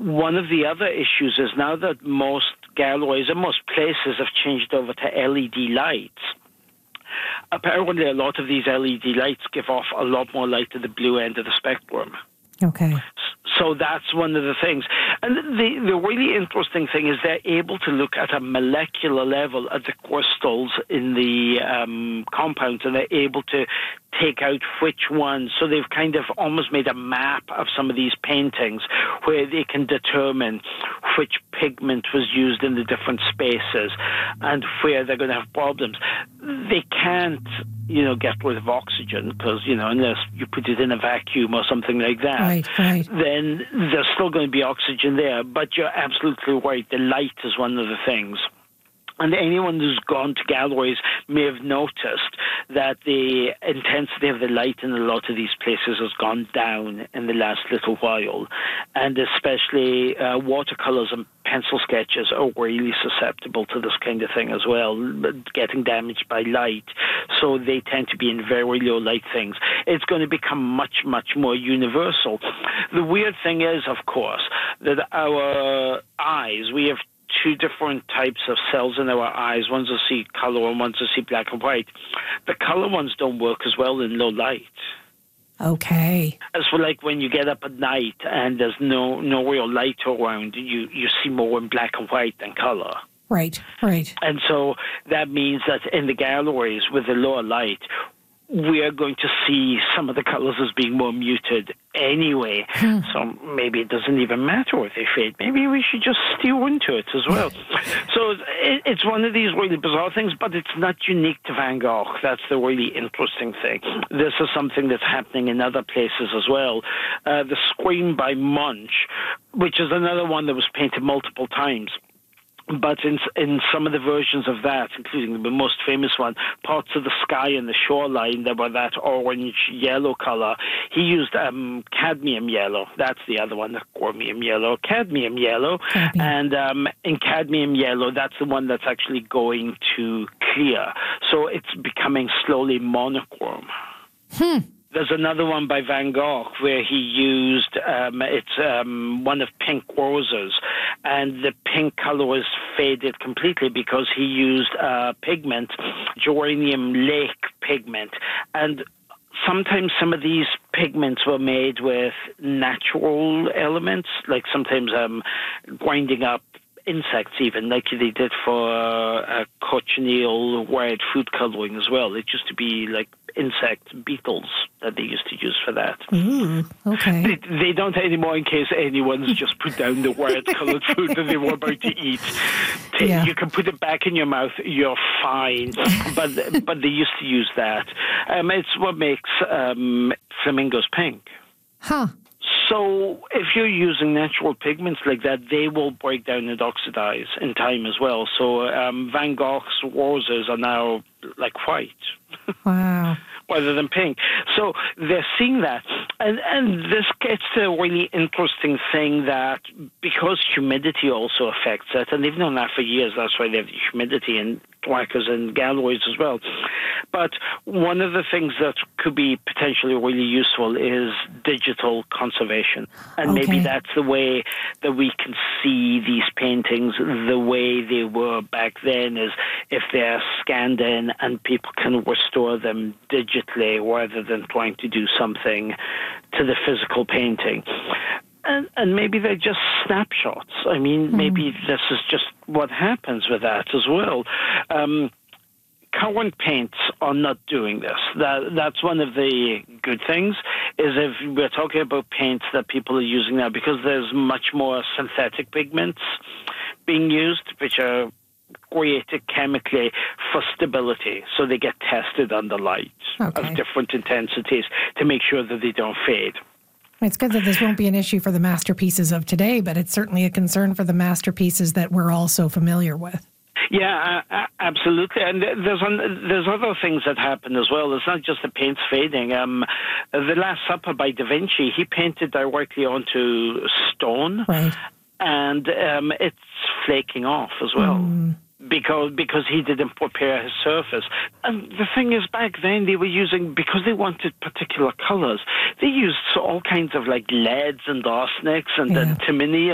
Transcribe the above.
one of the other issues is now that most galleries and most places have changed over to LED lights. Apparently, a lot of these LED lights give off a lot more light at the blue end of the spectrum. Okay. So that's one of the things. And the really interesting thing is they're able to look at a molecular level at the crystals in the compounds, and they're able to take out which ones. So they've kind of almost made a map of some of these paintings where they can determine which pigment was used in the different spaces and where they're going to have problems. They can't, get rid of oxygen because, unless you put it in a vacuum or something like that, right. then there's still going to be oxygen there. But you're absolutely right. The light is one of the things. And anyone who's gone to galleries may have noticed that the intensity of the light in a lot of these places has gone down in the last little while. And especially watercolors and pencil sketches are really susceptible to this kind of thing as well, getting damaged by light. So they tend to be in very low light things. It's going to become much, much more universal. The weird thing is, of course, that our eyes, we have two different types of cells in our eyes. Ones that see color and ones that see black and white. The color ones don't work as well in low light. Okay. As for like when you get up at night and there's no real light around, you see more in black and white than color. Right. And so that means that in the galleries with the lower light, we are going to see some of the colors as being more muted anyway. So maybe it doesn't even matter if they fade. Maybe we should just steer into it as well. So it's one of these really bizarre things, but it's not unique to Van Gogh. That's the really interesting thing. This is something that's happening in other places as well. The Scream by Munch, which is another one that was painted multiple times. But in some of the versions of that, including the most famous one, parts of the sky and the shoreline that were that orange-yellow color, he used cadmium yellow. That's the other one, the chromium yellow, cadmium yellow. And in cadmium yellow, that's the one that's actually going to clear. So it's becoming slowly monochrome. There's another one by Van Gogh where he used, one of pink roses, and the pink color was faded completely because he used pigment, geranium lake pigment. And sometimes some of these pigments were made with natural elements, like sometimes grinding up insects even, like they did for cochineal wired food coloring as well. It used to be like insect beetles that they used to use for that. Okay. They don't anymore in case anyone's just put down the wired colored food that they were about to eat. You can put it back in your mouth, you're fine. But they used to use that. It's what makes flamingos pink. So if you're using natural pigments like that, they will break down and oxidize in time as well. So Van Gogh's roses are now like white. Wow. Rather than pink. So they're seeing that. And this gets to a really interesting thing that because humidity also affects it, and they've known that for years, that's why they have humidity in workers and galleries as well. But one of the things that could be potentially really useful is digital conservation. And maybe that's the way that we can see these paintings the way they were back then, is if they're scanned in and people can restore them digitally rather than trying to do something to the physical painting. And maybe they're just snapshots. I mean, maybe this is just what happens with that as well. Current paints are not doing this. That's one of the good things, is if we're talking about paints that people are using now, because there's much more synthetic pigments being used, which are created chemically for stability. So they get tested under light of different intensities to make sure that they don't fade. It's good that this won't be an issue for the masterpieces of today, but it's certainly a concern for the masterpieces that we're all so familiar with. Yeah, absolutely. And there's other things that happen as well. It's not just the paints fading. The Last Supper by Da Vinci, he painted directly onto stone. Right. And it's flaking off as well. Because he didn't prepare his surface. And the thing is, back then they were using, because they wanted particular colors, they used all kinds of like leads and arsenics and antimony